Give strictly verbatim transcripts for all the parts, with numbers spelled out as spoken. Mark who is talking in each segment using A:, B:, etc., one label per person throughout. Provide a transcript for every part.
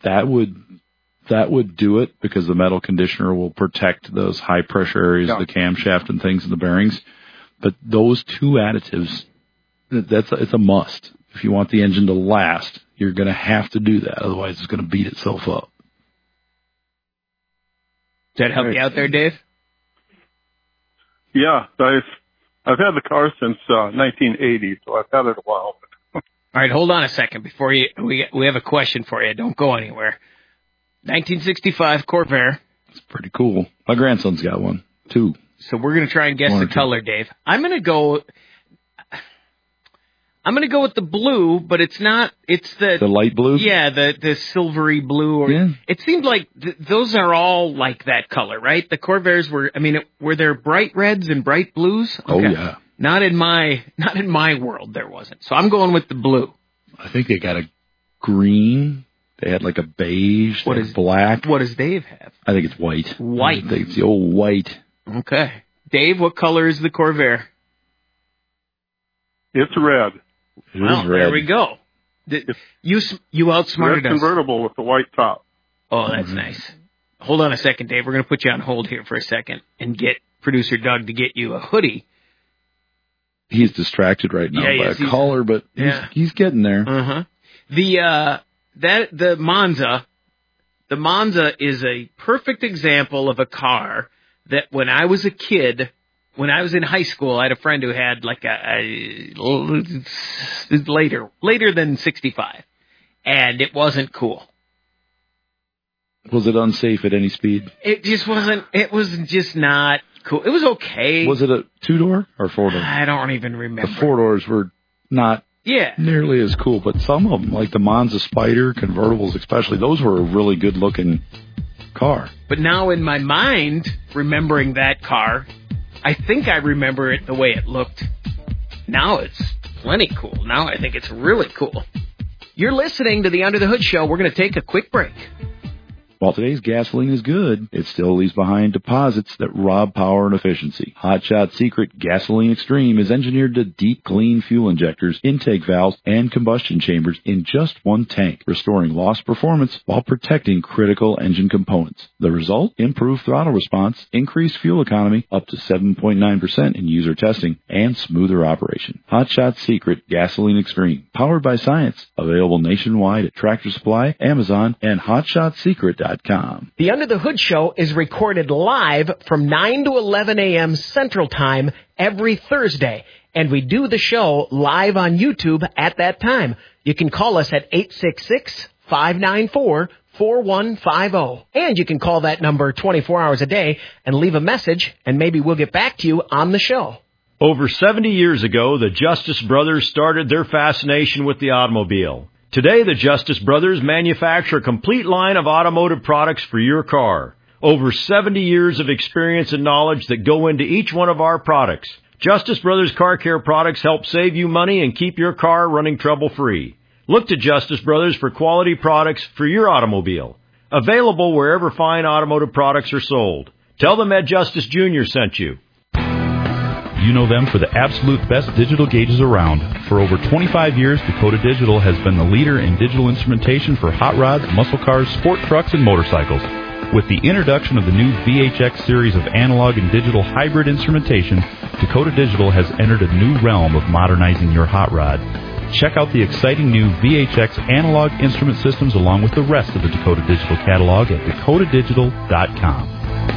A: that would that would do it because the metal conditioner will protect those high pressure areas yeah. of the camshaft and things in the bearings. But those two additives, that's a, it's a must. If you want the engine to last, you're going to have to do that. Otherwise, it's going to beat itself up.
B: Does that help you out there, Dave?
C: Yeah, I've I've had the car since uh, nineteen eighty, so I've had it a while.
B: All right, hold on a second before you. We we have a question for you. Don't go anywhere. nineteen sixty-five Corvair.
A: It's pretty cool. My grandson's got one too.
B: So we're gonna try and guess the color, Dave. I'm gonna go. I'm going to go with the blue, but it's not, it's the...
A: The light blue?
B: Yeah, the, the silvery blue. Or,
A: yeah.
B: It seemed like th- those are all like that color, right? The Corvairs were, I mean, it, were there bright reds and bright blues? Okay.
A: Oh, yeah.
B: Not in my, not in my world there wasn't. So I'm going with the blue.
A: I think they got a green. They had like a beige.
B: What is
A: black?
B: What does Dave have?
A: I think it's white.
B: White.
A: I think it's the old white.
B: Okay. Dave, what color is the Corvair?
C: It's red.
A: It
B: well,
A: is red.
B: There we go. The, you you outsmarted
C: red
B: us.
C: Convertible with the white top.
B: Oh, that's mm-hmm. nice. Hold on a second, Dave. We're going to put you on hold here for a second and get producer Doug to get you a hoodie.
A: He's distracted right now
B: yeah,
A: by
B: yes,
A: a collar, but
B: yeah.
A: he's, he's getting there.
B: Uh-huh. The uh, that the Monza, the Monza is a perfect example of a car that when I was a kid. When I was in high school, I had a friend who had like a, a later, later than sixty-five, and it wasn't cool.
A: Was it unsafe at any speed?
B: It just wasn't. It was just not cool. It was okay.
A: Was it a two door or four door?
B: I don't even remember.
A: The four doors were not
B: yeah.
A: nearly as cool, but some of them, like the Monza Spider convertibles, especially, those were a really good looking car.
B: But now in my mind, remembering that car. I think I remember it the way it looked. Now it's plenty cool. Now I think it's really cool. You're listening to the Under the Hood Show. We're going to take a quick break.
A: While today's gasoline is good, it still leaves behind deposits that rob power and efficiency. Hot Shot Secret Gasoline Extreme is engineered to deep clean fuel injectors, intake valves, and combustion chambers in just one tank, restoring lost performance while protecting critical engine components. The result? Improved throttle response, increased fuel economy up to seven point nine percent in user testing, and smoother operation. Hot Shot Secret Gasoline Extreme, powered by science. Available nationwide at Tractor Supply, Amazon, and hot shot secret dot com.
D: The Under the Hood Show is recorded live from nine to eleven a.m. Central Time every Thursday, and we do the show live on YouTube at that time. You can call us at eight six six, five nine four, four one five zero, and you can call that number twenty-four hours a day and leave a message, and maybe we'll get back to you on the show.
E: Over seventy years ago, the Justice Brothers started their fascination with the automobile. Today, the Justice Brothers manufacture a complete line of automotive products for your car. Over seventy years of experience and knowledge that go into each one of our products. Justice Brothers Car Care products help save you money and keep your car running trouble-free. Look to Justice Brothers for quality products for your automobile. Available wherever fine automotive products are sold. Tell them Ed Justice Junior sent you.
F: You know them for the absolute best digital gauges around. For over twenty-five years, Dakota Digital has been the leader in digital instrumentation for hot rods, muscle cars, sport trucks, and motorcycles. With the introduction of the new V H X series of analog and digital hybrid instrumentation, Dakota Digital has entered a new realm of modernizing your hot rod. Check out the exciting new V H X analog instrument systems along with the rest of the Dakota Digital catalog at dakota digital dot com.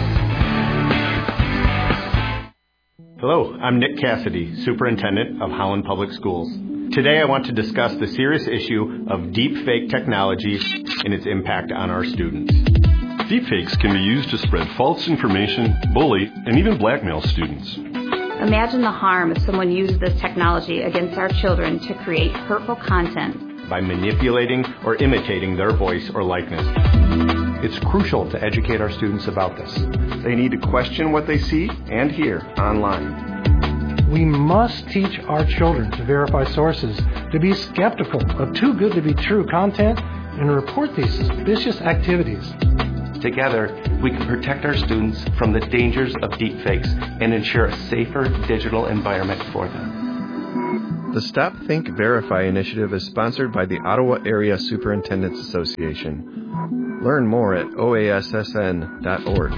G: Hello, I'm Nick Cassidy, Superintendent of Holland Public Schools. Today I want to discuss the serious issue of deepfake technology and its impact on our students.
H: Deepfakes can be used to spread false information, bully, and even blackmail students.
I: Imagine the harm if someone uses this technology against our children to create hurtful content
G: by manipulating or imitating their voice or likeness.
J: It's crucial to educate our students about this. They need to question what they see and hear online.
K: We must teach our children to verify sources, to be skeptical of too good to be true content, and report these suspicious activities.
J: Together, we can protect our students from the dangers of deepfakes and ensure a safer digital environment for them. The Stop, Think, Verify initiative is sponsored by the Ottawa Area Superintendents Association. Learn more at O A S S N dot org.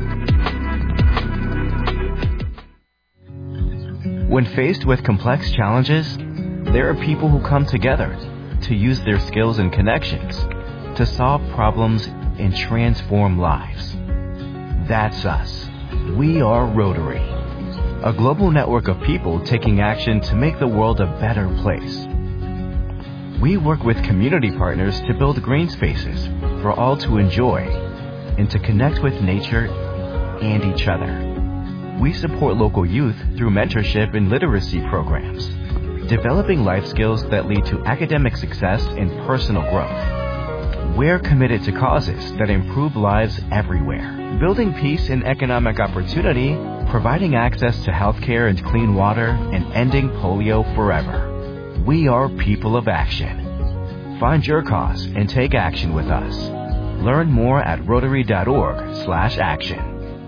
L: When faced with complex challenges, there are people who come together to use their skills and connections to solve problems and transform lives. That's us. We are Rotary, a global network of people taking action to make the world a better place. We work with community partners to build green spaces for all to enjoy and to connect with nature and each other. We support local youth through mentorship and literacy programs, developing life skills that lead to academic success and personal growth. We're committed to causes that improve lives everywhere, building peace and economic opportunity, providing access to healthcare and clean water, and ending polio forever. We are people of action. Find your cause and take action with us. Learn more at rotary dot org slash action.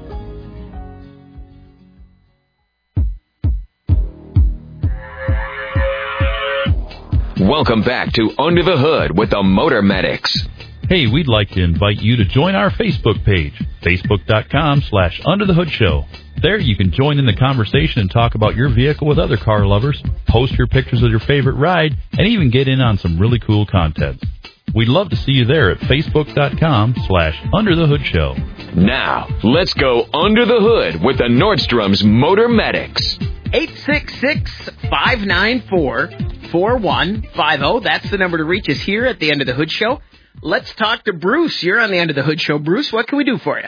M: Welcome back to Under the Hood with the Motor Medics.
F: Hey, we'd like to invite you to join our Facebook page, facebook.com slash Under the Hood Show. There you can join in the conversation and talk about your vehicle with other car lovers, post your pictures of your favorite ride, and even get in on some really cool content. We'd love to see you there at facebook.com slash Under the Hood Show.
M: Now, let's go under the hood with the Nordstrom's Motor Medics.
B: eight six six, five nine four, four one five zero. That's the number to reach us here at the End of the Hood Show. Let's talk to Bruce. You're on the End of the Hood Show. Bruce, what can we do for you?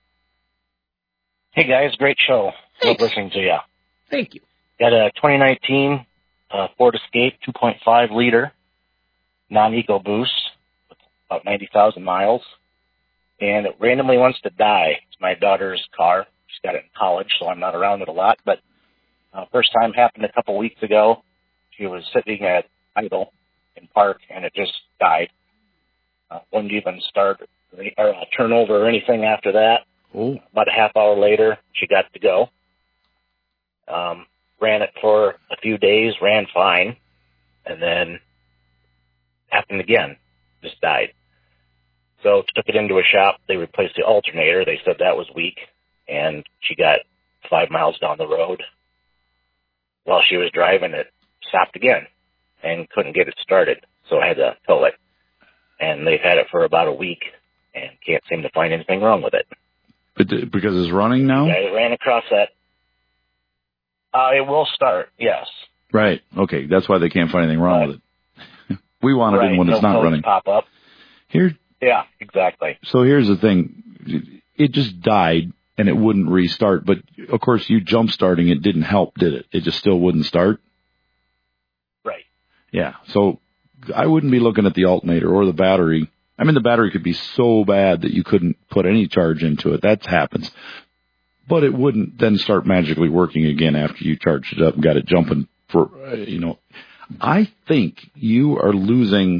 N: Hey, guys. Great show. Love listening to you.
B: Thank you.
N: Got a twenty nineteen uh, Ford Escape two point five liter non-eco boost with about ninety thousand miles. And it randomly wants to die. It's my daughter's car. She's got it in college, so I'm not around it a lot. But uh, first time happened a couple weeks ago. She was sitting at idle in park, and it just died. Uh, wouldn't even start or uh, turn over or anything after that.
B: Oh.
N: About a half hour later, she got to go. Um, ran it for a few days, ran fine, and then happened again. Just died. So took it into a shop. They replaced the alternator. They said that was weak, and she got five miles down the road. While she was driving, it stopped again and couldn't get it started. So I had to tow it. And they've had it for about a week and can't seem to find anything wrong with it.
A: But the, because it's running now?
N: I ran across that. Uh, it will start, yes.
A: Right. Okay. That's why they can't find anything wrong
N: right.
A: with it. We want it
N: right.
A: in when
N: no
A: it's not running.
N: Pop up.
A: Here.
N: Yeah, exactly.
A: So here's the thing. It just died and it wouldn't restart. But of course, you jump starting it didn't help, did it? It just still wouldn't start.
N: Right.
A: Yeah. So I wouldn't be looking at the alternator or the battery. I mean, the battery could be so bad that you couldn't put any charge into it. That happens. But it wouldn't then start magically working again after you charged it up and got it jumping for, uh, you know. I think you are losing.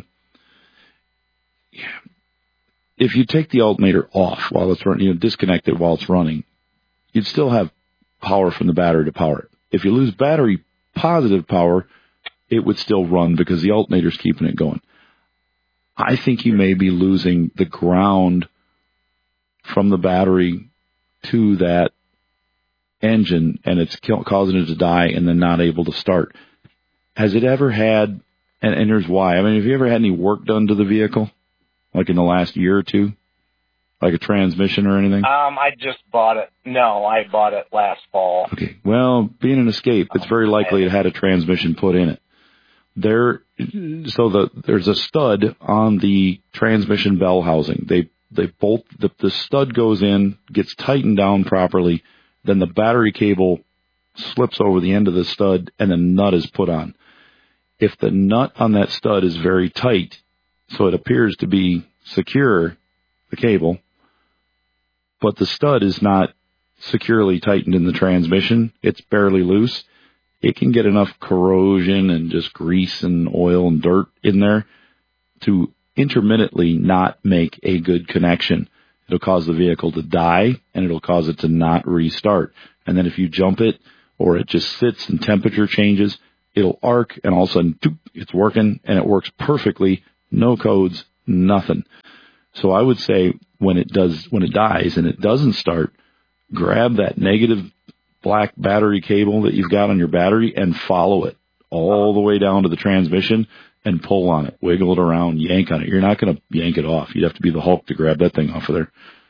A: If you take the alternator off while it's running, you know, disconnect it while it's running, you'd still have power from the battery to power it. If you lose battery positive power, it would still run because the alternator's keeping it going. I think you may be losing the ground from the battery to that engine, and it's causing it to die and then not able to start. Has it ever had, and, and here's why, I mean, have you ever had any work done to the vehicle, like in the last year or two? Like a transmission or anything?
N: Um, I just bought it. No, I bought it last fall.
A: Okay. Well, being an Escape, it's very likely it had a transmission put in it. There, so the there's a stud on the transmission bell housing. They they bolt the, the stud goes in, gets tightened down properly, then the battery cable slips over the end of the stud, and the nut is put on. If the nut on that stud is very tight, so it appears to be secure, the cable, but the stud is not securely tightened in the transmission, it's barely loose, it can get enough corrosion and just grease and oil and dirt in there to intermittently not make a good connection. It'll cause the vehicle to die, and it'll cause it to not restart. And then if you jump it or it just sits and temperature changes, it'll arc, and all of a sudden, doop, it's working, and it works perfectly. No codes, nothing. So I would say when it does, when it dies and it doesn't start, grab that negative black battery cable that you've got on your battery and follow it all the way down to the transmission and pull on it, wiggle it around, yank on it. You're not going to yank it off. You'd have to be the Hulk to grab that thing off of there.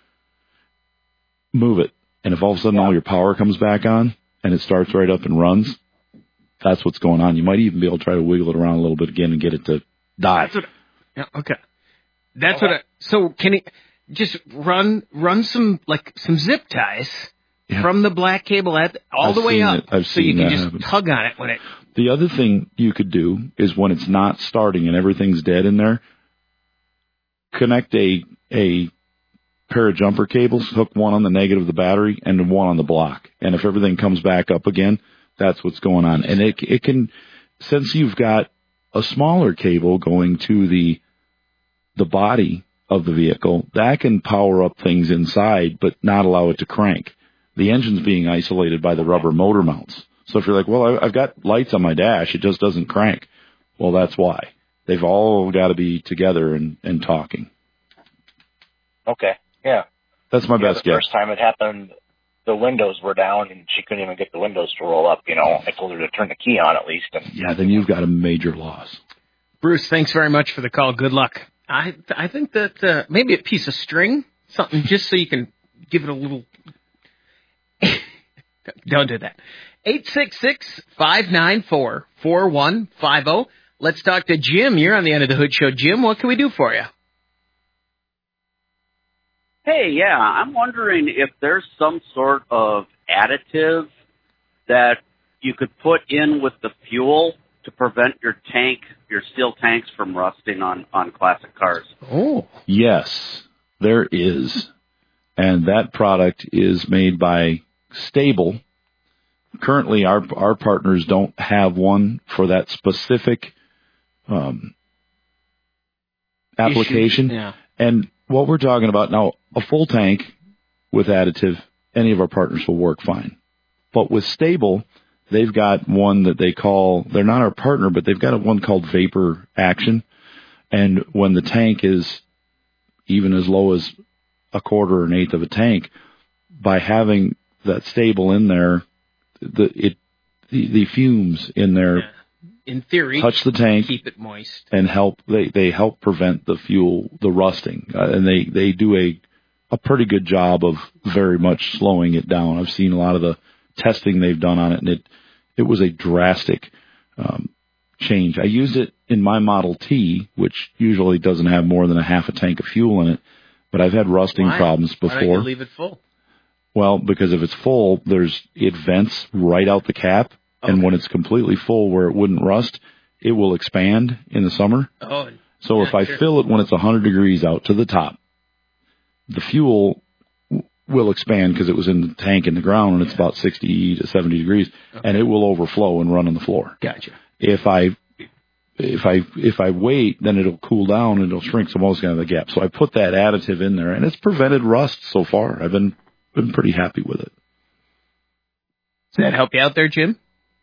A: Move it. And if all of a sudden all your power comes back on and it starts right up and runs, that's what's going on. You might even be able to try to wiggle it around a little bit again and get it to die.
B: That's what, yeah, okay. That's okay. what I, so can it just run, run some, like some zip ties yeah. from the black cable at, all
A: I've
B: the way up.
A: It. I've
B: so
A: seen
B: you can
A: that
B: just
A: happen.
B: tug on it when it.
A: The other thing you could do is when it's not starting and everything's dead in there, connect a, a pair of jumper cables, hook one on the negative of the battery and one on the block. And if everything comes back up again, that's what's going on. And it, it can, since you've got a smaller cable going to the, the body of the vehicle, that can power up things inside, but not allow it to crank. The engine's being isolated by the rubber motor mounts. So if you're like, well, I've got lights on my dash, it just doesn't crank. Well, that's why. They've all got to be together and, and talking.
N: Okay, yeah.
A: That's my
N: yeah,
A: best
N: the
A: guess.
N: First time it happened, the windows were down and she couldn't even get the windows to roll up, you know. I told her to turn the key on at least. And,
A: yeah, then you've got a major loss.
B: Bruce, thanks very much for the call. Good luck. I I think that uh, maybe a piece of string, something just so you can give it a little... Don't do that. eight six six, five nine four, four one five zero. Let's talk to Jim. You're on the End of the Hood Show. Jim, what can we do for you?
O: Hey, yeah, I'm wondering if there's some sort of additive that you could put in with the fuel to prevent your tank, your steel tanks from rusting on, on classic cars.
B: Oh.
A: Yes, there is. And that product is made by Stable. Currently, our our partners don't have one for that specific um, application.
B: Yeah.
A: And what we're talking about now, a full tank with additive, any of our partners will work fine. But with Stable, they've got one that they call, they're not our partner, but they've got one called Vapor Action. And when the tank is even as low as a quarter or an eighth of a tank, by having that Stable in there, the it the, the fumes in there,
B: yeah. in theory,
A: touch the tank,
B: keep it moist,
A: and help. They they help prevent the fuel, the rusting, uh, and they they do a a pretty good job of very much slowing it down. I've seen a lot of the testing they've done on it, and it it was a drastic um, change. I used it in my Model T, which usually doesn't have more than a half a tank of fuel in it, but I've had rusting
B: Why?
A: problems before.
B: Why don't you leave it full?
A: Well, because if it's full, there's it vents right out the cap, okay. And when it's completely full where it wouldn't rust, it will expand in the summer.
B: Oh,
A: so
B: yeah,
A: if I
B: sure.
A: fill it when it's one hundred degrees out to the top, the fuel will expand because it was in the tank in the ground, and it's about sixty to seventy degrees, okay. And it will overflow and run on the floor.
B: Gotcha.
A: If I if I if I wait, then it'll cool down and it'll shrink some most kind of the gap. So I put that additive in there, and it's prevented rust so far. I've been been pretty happy with it.
B: Does that help you out there, Jim?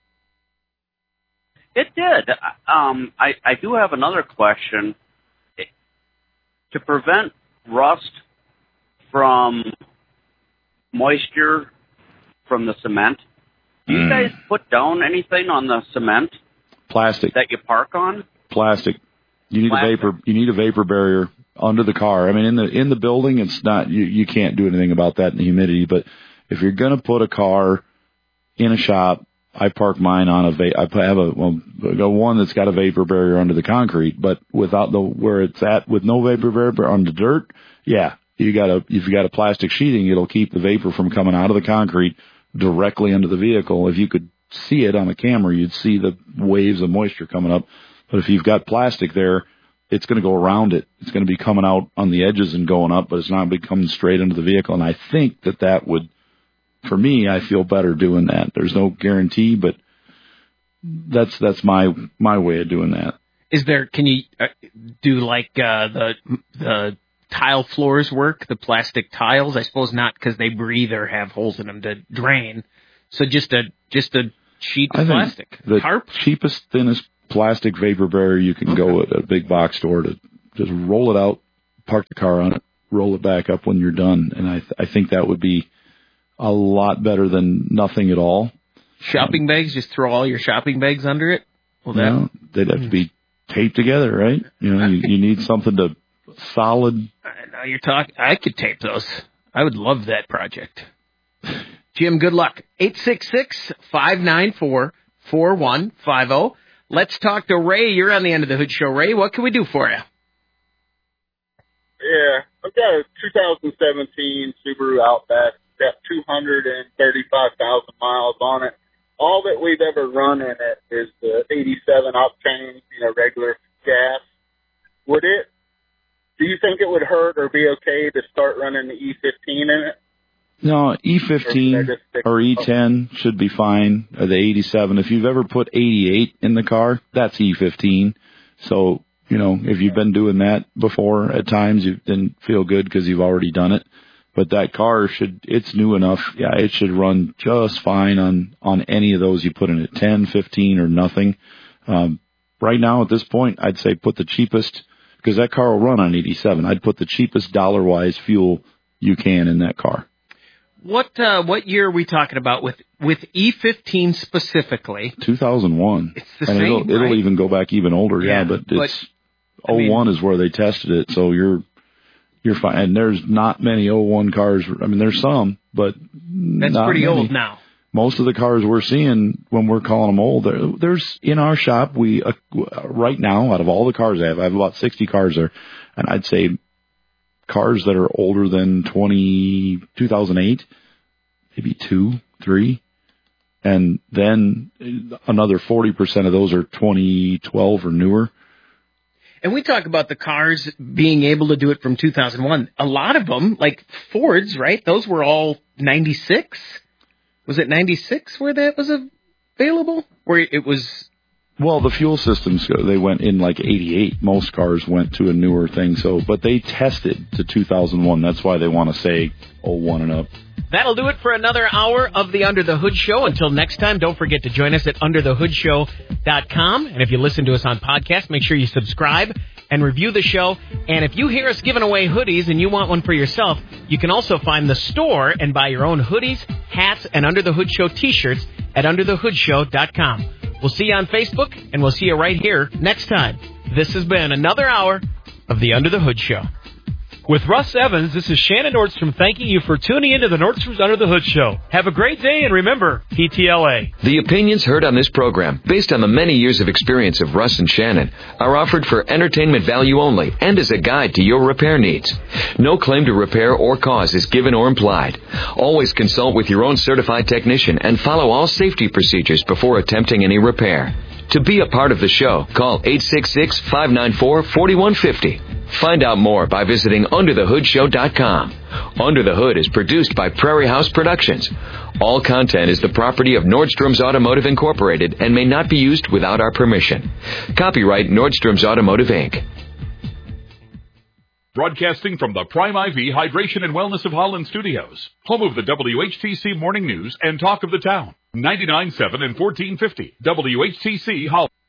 O: It did. Um, I, I do have another question. To prevent rust from moisture from the cement, do you
A: mm.
O: guys put down anything on the cement?
A: Plastic.
O: That you park on?
A: Plastic. You need
O: Plastic.
A: a vapor. You need a vapor barrier under the car. I mean, in the in the building, it's not. You you can't do anything about that in the humidity. But if you're going to put a car in a shop, I park mine on a va- I have a well a one that's got a vapor barrier under the concrete, but without the where it's at with no vapor barrier on the dirt. Yeah, you got a if you got a plastic sheeting, it'll keep the vapor from coming out of the concrete directly into the vehicle. If you could see it on the camera, you'd see the waves of moisture coming up. But if you've got plastic there, it's going to go around it. It's going to be coming out on the edges and going up, but it's not going to be coming straight into the vehicle. And I think that that would, for me, I feel better doing that. There's no guarantee, but that's that's my my way of doing that.
B: Is there? Can you uh, do like uh, the the tile floors work? The plastic tiles, I suppose not, because they breathe or have holes in them to drain. So just a just a sheet
A: I
B: of
A: think
B: plastic.
A: the
B: Tarp?
A: cheapest, thinnest plastic vapor barrier you can
B: Okay.
A: go at a big box store to just roll it out, park the car on it, roll it back up when you're done. And I th- I think that would be a lot better than nothing at all.
B: Shopping um, bags, just throw all your shopping bags under it? Well, that,
A: no, they'd have to be taped together, right? You know, you, you need something to solid.
B: Now you're talking. I could tape those. I would love that project. Jim, good luck. eight six six, five nine four, four one five zero. Let's talk to Ray. You're on the End of the Hood Show. Ray, what can we do for you?
P: Yeah, I've got a two thousand seventeen Subaru Outback. Got two hundred thirty-five thousand miles on it. All that we've ever run in it is the eighty-seven octane, you know, regular gas. Would it, do you think it would hurt or be okay to start running the E fifteen in it?
A: No, E fifteen or, or E ten should be fine. Or the eighty-seven. If you've ever put eighty-eight in the car, that's E fifteen. So, you know, if you've been doing that before at times, you didn't feel good because you've already done it. But that car should, it's new enough. Yeah, it should run just fine on, on any of those you put in it, ten, fifteen, or nothing. Um, right now at this point, I'd say put the cheapest, because that car will run on eighty-seven. I'd put the cheapest dollar-wise fuel you can in that car.
B: What, uh, what year are we talking about with, with E fifteen specifically?
A: two thousand one.
B: It's the
A: and
B: same,
A: it'll, it'll
B: right?
A: even go back even older, yeah,
B: Yeah,
A: but
B: but,
A: it's,
B: I mean,
A: oh one is where they tested it, so you're, You're fine. And there's not many oh one cars. I mean, there's some, but
B: that's
A: not
B: pretty
A: many.
B: old now.
A: Most of the cars we're seeing when we're calling them old, there, there's in our shop, we, uh, right now, out of all the cars I have, I have about sixty cars there. And I'd say cars that are older than twenty, two thousand eight, maybe two, three. And then another forty percent of those are twenty twelve or newer.
B: And we talk about the cars being able to do it from two thousand one. A lot of them, like Fords, right? Those were all ninety-six. Was it ninety-six where that was available? Where it was...
A: Well, the fuel systems, they went in like eighty-eight. Most cars went to a newer thing. So, but they tested to two thousand one. That's why they want to say oh one and up.
D: That'll do it for another hour of the Under the Hood Show. Until next time, don't forget to join us at under the hood show dot com. And if you listen to us on podcast, make sure you subscribe and review the show. And if you hear us giving away hoodies and you want one for yourself, you can also find the store and buy your own hoodies, hats, and Under the Hood Show t-shirts at under the hood show dot com. We'll see you on Facebook, and we'll see you right here next time. This has been another hour of the Under the Hood Show.
Q: With Russ Evans, this is Shannon Nordstrom thanking you for tuning into the Nordstrom's Under the Hood Show. Have a great day, and remember, P T L A.
M: The opinions heard on this program, based on the many years of experience of Russ and Shannon, are offered for entertainment value only and as a guide to your repair needs. No claim to repair or cause is given or implied. Always consult with your own certified technician and follow all safety procedures before attempting any repair. To be a part of the show, call eight six six, five nine four, four one five zero. Find out more by visiting under the hood show dot com. Under the Hood is produced by Prairie House Productions. All content is the property of Nordstrom's Automotive Incorporated and may not be used without our permission. Copyright Nordstrom's Automotive, Incorporated.
F: Broadcasting from the Prime I V Hydration and Wellness of Holland Studios, home of the W H T C Morning News and Talk of the Town. ninety-nine point seven and fourteen fifty W H T C Holland.